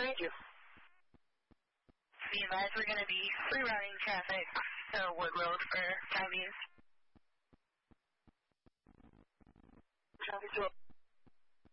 Thank you. Be advised we're going to be rerouting traffic to Wood Road for time being. Traffic to